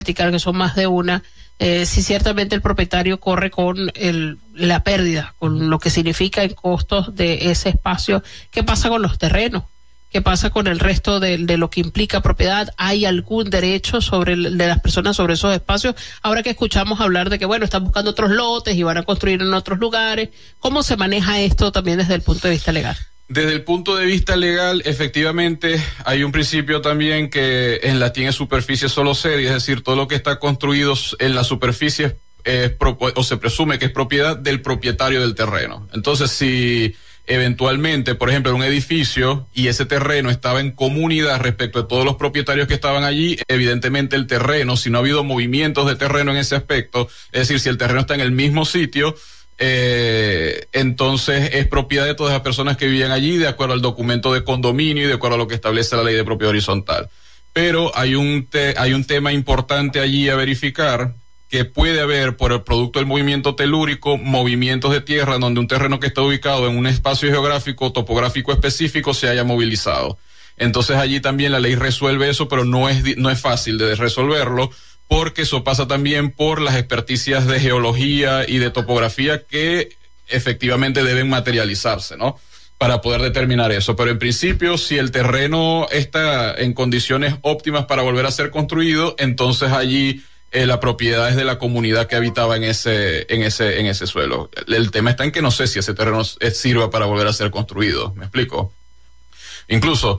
que son más de una, si ciertamente el propietario corre con la pérdida, con lo que significa en costos de ese espacio. ¿Qué pasa con los terrenos? ¿Qué pasa con el resto de lo que implica propiedad? ¿Hay algún derecho de las personas sobre esos espacios? Ahora que escuchamos hablar de que, bueno, están buscando otros lotes y van a construir en otros lugares, ¿cómo se maneja esto también desde el punto de vista legal? Desde el punto de vista legal, efectivamente, hay un principio también que en latín es superficie solo seria, es decir, todo lo que está construido en la superficie o se presume que es propiedad del propietario del terreno. Entonces, si eventualmente, por ejemplo, en un edificio y ese terreno estaba en comunidad respecto de todos los propietarios que estaban allí, evidentemente el terreno, si no ha habido movimientos de terreno en ese aspecto, es decir, si el terreno está en el mismo sitio, entonces es propiedad de todas las personas que vivían allí de acuerdo al documento de condominio y de acuerdo a lo que establece la ley de propiedad horizontal. Pero hay un tema importante allí a verificar, que puede haber por el producto del movimiento telúrico movimientos de tierra donde un terreno que está ubicado en un espacio geográfico topográfico específico se haya movilizado. Entonces allí también la ley resuelve eso, pero no es fácil de resolverlo, porque eso pasa también por las experticias de geología y de topografía que efectivamente deben materializarse, ¿no? Para poder determinar eso. Pero en principio, si el terreno está en condiciones óptimas para volver a ser construido, entonces allí la propiedad es de la comunidad que habitaba en ese suelo. El tema está en que no sé si ese terreno sirva para volver a ser construido. ¿Me explico? Incluso,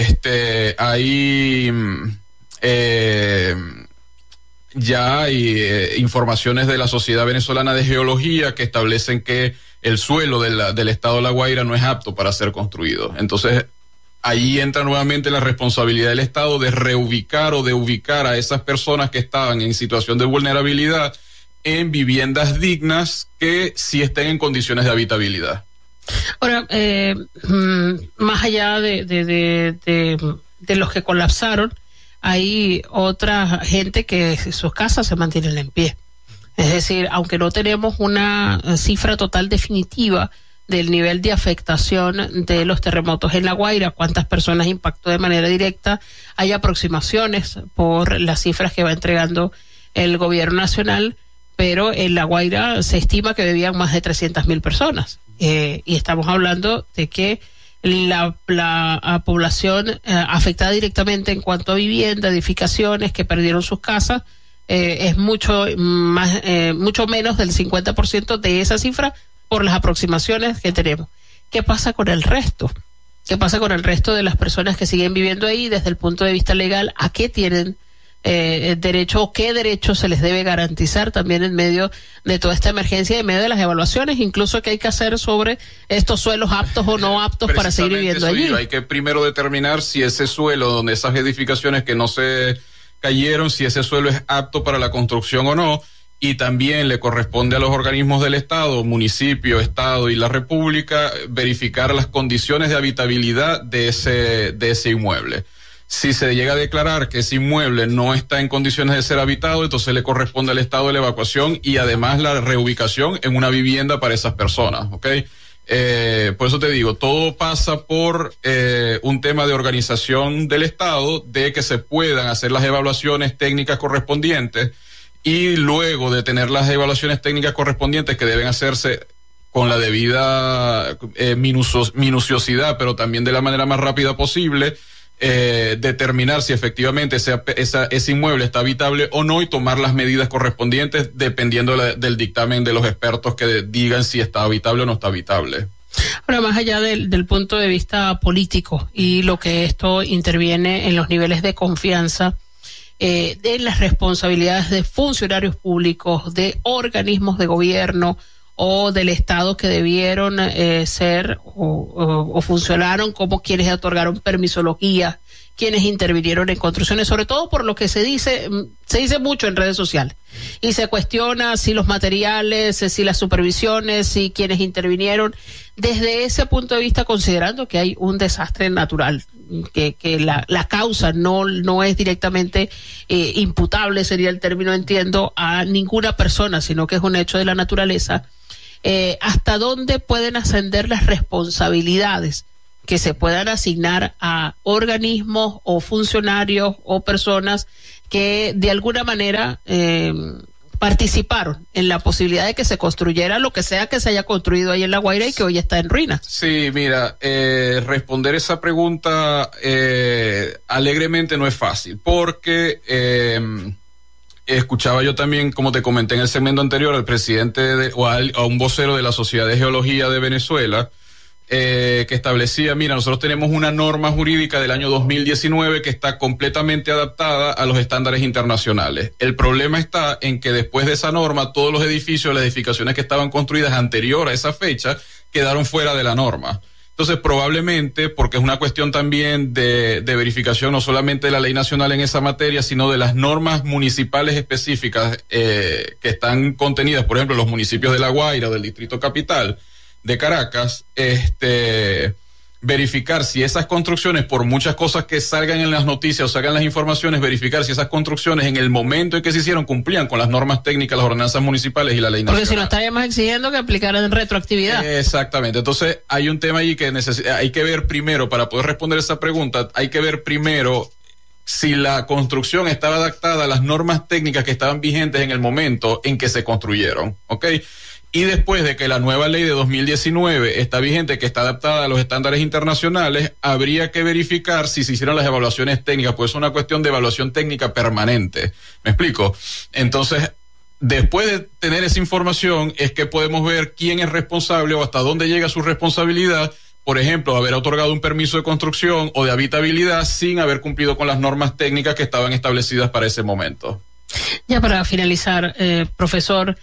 ya hay informaciones de la Sociedad Venezolana de Geología que establecen que el suelo del estado de La Guaira no es apto para ser construido. Entonces, ahí entra nuevamente la responsabilidad del Estado de reubicar o de ubicar a esas personas que estaban en situación de vulnerabilidad en viviendas dignas que sí estén en condiciones de habitabilidad. Ahora, más allá de los que colapsaron, hay otra gente que sus casas se mantienen en pie. Es decir, aunque no tenemos una cifra total definitiva del nivel de afectación de los terremotos en La Guaira, cuántas personas impactó de manera directa, hay aproximaciones por las cifras que va entregando el gobierno nacional, pero en La Guaira se estima que vivían más de 300.000 personas. Y estamos hablando de que la población afectada directamente en cuanto a vivienda, edificaciones que perdieron sus casas, es mucho menos del 50% de esa cifra por las aproximaciones que tenemos. ¿Qué pasa con el resto? ¿Qué pasa con el resto de las personas que siguen viviendo ahí desde el punto de vista legal? ¿A qué tienen derecho o qué derecho se les debe garantizar también en medio de toda esta emergencia y en medio de las evaluaciones incluso que hay que hacer sobre estos suelos aptos o no aptos para seguir viviendo allí? Hay que primero determinar si ese suelo donde esas edificaciones que no se cayeron, si ese suelo es apto para la construcción o no, y también le corresponde a los organismos del Estado, municipio, Estado y la República, verificar las condiciones de habitabilidad de ese inmueble. Si se llega a declarar que ese inmueble no está en condiciones de ser habitado, entonces le corresponde al Estado la evacuación y además la reubicación en una vivienda para esas personas, ¿ok? Por eso te digo, todo pasa por un tema de organización del Estado, de que se puedan hacer las evaluaciones técnicas correspondientes y luego de tener las evaluaciones técnicas correspondientes que deben hacerse con la debida minuciosidad, pero también de la manera más rápida posible, determinar si efectivamente ese inmueble está habitable o no y tomar las medidas correspondientes dependiendo del dictamen de los expertos que digan si está habitable o no está habitable. Ahora, más allá del punto de vista político y lo que esto interviene en los niveles de confianza, de las responsabilidades de funcionarios públicos, de organismos de gobierno o del Estado que debieron ser o funcionaron como quienes otorgaron permisología, quienes intervinieron en construcciones, sobre todo por lo que se dice mucho en redes sociales, y se cuestiona si los materiales, si las supervisiones, si quienes intervinieron, desde ese punto de vista, considerando que hay un desastre natural, que la causa no es directamente imputable, sería el término, entiendo, a ninguna persona, sino que es un hecho de la naturaleza. ¿Hasta dónde pueden ascender las responsabilidades que se puedan asignar a organismos o funcionarios o personas que de alguna manera participaron en la posibilidad de que se construyera lo que sea que se haya construido ahí en La Guaira y que hoy está en ruinas. Sí, mira, responder esa pregunta alegremente no es fácil, porque escuchaba yo también, como te comenté en el segmento anterior, al presidente a un vocero de la Sociedad de Geología de Venezuela, que establecía, mira, nosotros tenemos una norma jurídica del año 2019 que está completamente adaptada a los estándares internacionales. El problema está en que después de esa norma, todos los edificios, las edificaciones que estaban construidas anterior a esa fecha, quedaron fuera de la norma. Entonces, probablemente, porque es una cuestión también de verificación no solamente de la ley nacional en esa materia, sino de las normas municipales específicas que están contenidas, por ejemplo, en los municipios de La Guaira, del Distrito Capital, de Caracas, verificar si esas construcciones, por muchas cosas que salgan en las noticias o salgan las informaciones, verificar si esas construcciones en el momento en que se hicieron cumplían con las normas técnicas, las ordenanzas municipales y la ley nacional. Porque si no estaríamos exigiendo que aplicaran retroactividad. Exactamente. Entonces hay un tema ahí que hay que ver primero, para poder responder esa pregunta, hay que ver primero si la construcción estaba adaptada a las normas técnicas que estaban vigentes en el momento en que se construyeron, ¿ok? Y después de que la nueva ley de 2019 está vigente, que está adaptada a los estándares internacionales, habría que verificar si se hicieron las evaluaciones técnicas, pues es una cuestión de evaluación técnica permanente. ¿Me explico? Entonces, después de tener esa información, es que podemos ver quién es responsable o hasta dónde llega su responsabilidad, por ejemplo, haber otorgado un permiso de construcción o de habitabilidad sin haber cumplido con las normas técnicas que estaban establecidas para ese momento. Ya para finalizar, profesor,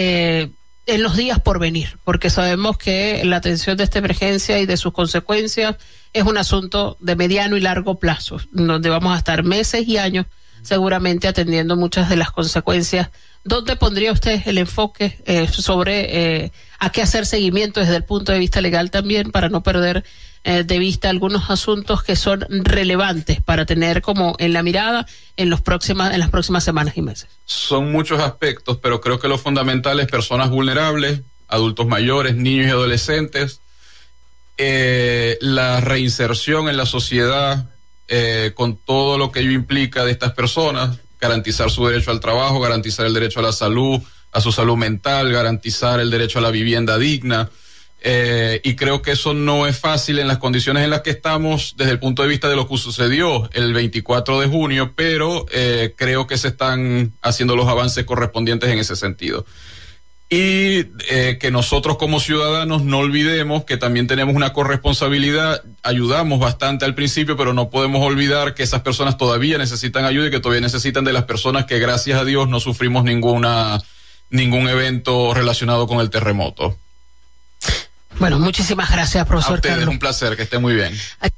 en los días por venir, porque sabemos que la atención de esta emergencia y de sus consecuencias es un asunto de mediano y largo plazo, donde vamos a estar meses y años seguramente atendiendo muchas de las consecuencias. ¿Dónde pondría usted el enfoque sobre a qué hacer seguimiento desde el punto de vista legal también, para no perder de vista algunos asuntos que son relevantes para tener como en la mirada en las próximas semanas y meses? Son muchos aspectos, pero creo que lo fundamental es personas vulnerables, adultos mayores, niños y adolescentes, la reinserción en la sociedad, con todo lo que ello implica de estas personas, garantizar su derecho al trabajo, garantizar el derecho a la salud, a su salud mental, garantizar el derecho a la vivienda digna. Y creo que eso no es fácil en las condiciones en las que estamos desde el punto de vista de lo que sucedió el 24 de junio, pero creo que se están haciendo los avances correspondientes en ese sentido. Y que nosotros como ciudadanos no olvidemos que también tenemos una corresponsabilidad. Ayudamos bastante al principio, pero no podemos olvidar que esas personas todavía necesitan ayuda y que todavía necesitan de las personas que, gracias a Dios, no sufrimos ningún evento relacionado con el terremoto. Bueno, muchísimas gracias, profesor. A ustedes, Carlos. un placer, que estén muy bien.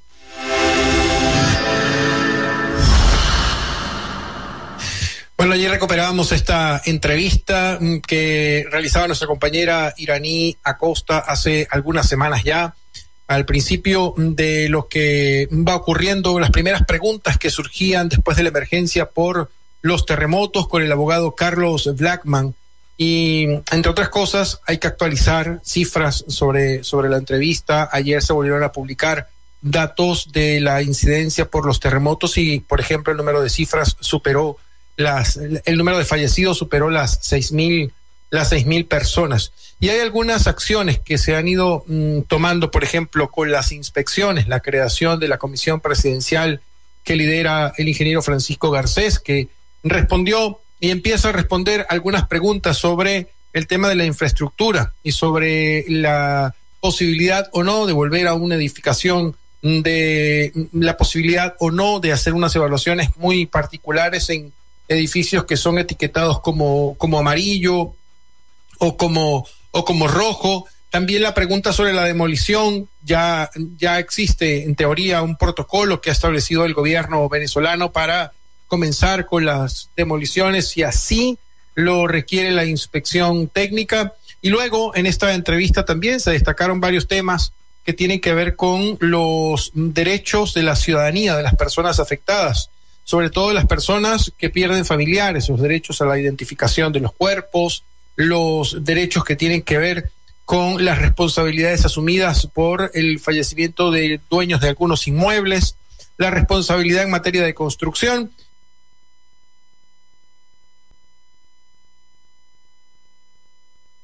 Bueno, allí recuperábamos esta entrevista que realizaba nuestra compañera Iraní Acosta hace algunas semanas ya, al principio de lo que va ocurriendo, las primeras preguntas que surgían después de la emergencia por los terremotos, con el abogado Carlos Blackman. Y entre otras cosas hay que actualizar cifras sobre la entrevista. Ayer se volvieron a publicar datos de la incidencia por los terremotos y, por ejemplo, el número de cifras superó el número de fallecidos superó las 6.000 personas. Y hay algunas acciones que se han ido tomando, por ejemplo, con las inspecciones, la creación de la comisión presidencial que lidera el ingeniero Francisco Garcés, que respondió y empieza a responder algunas preguntas sobre el tema de la infraestructura y sobre la posibilidad o no de volver a una edificación, de la posibilidad o no de hacer unas evaluaciones muy particulares en edificios que son etiquetados como amarillo o como rojo. También la pregunta sobre la demolición. Ya existe en teoría un protocolo que ha establecido el gobierno venezolano para comenzar con las demoliciones si así lo requiere la inspección técnica. Y luego en esta entrevista también se destacaron varios temas que tienen que ver con los derechos de la ciudadanía, de las personas afectadas, sobre todo las personas que pierden familiares, los derechos a la identificación de los cuerpos, los derechos que tienen que ver con las responsabilidades asumidas por el fallecimiento de dueños de algunos inmuebles, la responsabilidad en materia de construcción.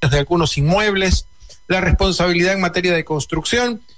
daños de algunos inmuebles, la responsabilidad en materia de construcción